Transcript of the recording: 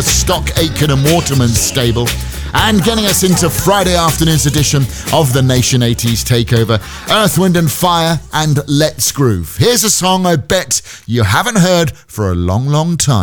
Stock Aitken and Waterman's stable. And getting us into Friday afternoon's edition of the Nation 80s Takeover, Earth, Wind and Fire and Let's Groove. Here's a song I bet you haven't heard for a long, long time.